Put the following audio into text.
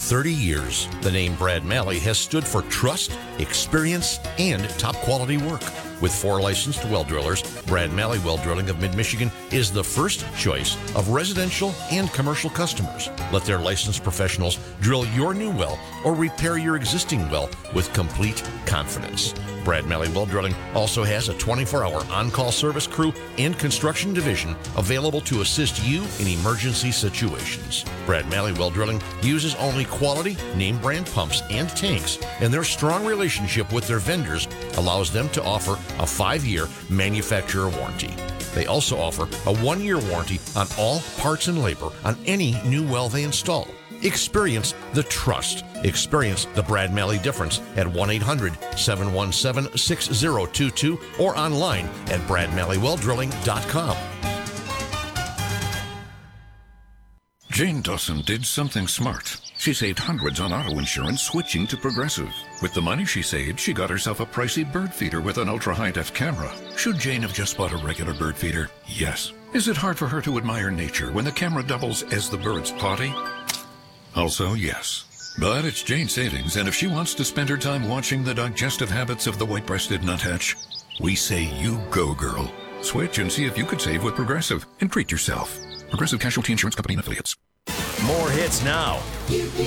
30 years, the name Brad Malley has stood for trust, experience, and top quality work. With 4 licensed well drillers, Brad Malley Well Drilling of Mid-Michigan is the first choice of residential and commercial customers. Let their licensed professionals drill your new well or repair your existing well with complete confidence. Brad Malley Well Drilling also has a 24-hour on-call service crew and construction division available to assist you in emergency situations. Brad Malley Well Drilling uses only quality, name-brand pumps and tanks, and their strong relationship with their vendors allows them to offer a 5-year manufacturer warranty. They also offer a 1-year warranty on all parts and labor on any new well they install. Experience the trust. Experience the Brad Malley difference at 1-800-717-6022 or online at bradmalleywelldrilling.com. Jane Dawson did something smart. She saved hundreds on auto insurance switching to Progressive. With the money she saved, she got herself a pricey bird feeder with an ultra-high-def camera. Should Jane have just bought a regular bird feeder? Yes. Is it hard for her to admire nature when the camera doubles as the bird's potty? Also, yes. But it's Jane's savings, and if she wants to spend her time watching the digestive habits of the white-breasted nuthatch, we say you go, girl. Switch and see if you could save with Progressive and treat yourself. Progressive Casualty Insurance Company and Affiliates. More hits now.